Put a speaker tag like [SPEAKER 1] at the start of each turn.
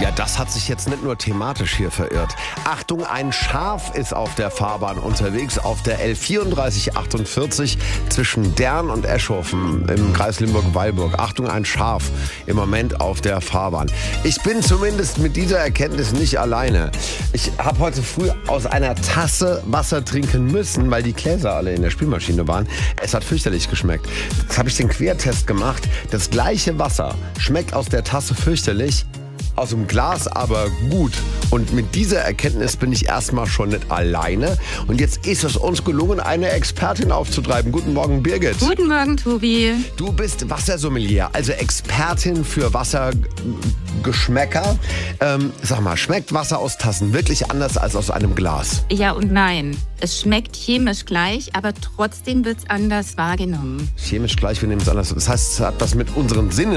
[SPEAKER 1] Ja, das hat sich jetzt nicht nur thematisch hier verirrt. Achtung, ein Schaf ist auf der Fahrbahn unterwegs, auf der L3448 zwischen Dern und Eschhofen im Kreis Limburg-Weilburg. Achtung, ein Schaf im Moment auf der Fahrbahn. Ich bin zumindest mit dieser Erkenntnis nicht alleine. Ich habe heute früh aus einer Tasse Wasser trinken müssen, weil die Gläser alle in der Spülmaschine waren. Es hat fürchterlich geschmeckt. Jetzt habe ich den Quertest gemacht. Das gleiche Wasser schmeckt aus der Tasse fürchterlich, aus dem Glas aber gut. Und mit dieser Erkenntnis bin ich erstmal schon nicht alleine. Und jetzt ist es uns gelungen, eine Expertin aufzutreiben. Guten Morgen, Birgit.
[SPEAKER 2] Guten Morgen, Tobi.
[SPEAKER 1] Du bist Wassersommelier, also Expertin für Wassergeschmäcker. Sag mal, schmeckt Wasser aus Tassen wirklich anders als aus einem Glas?
[SPEAKER 2] Ja und nein. Es schmeckt chemisch gleich, aber trotzdem wird es anders wahrgenommen.
[SPEAKER 1] Chemisch gleich, wir nehmen es anders. Das heißt, es hat was mit unseren Sinnen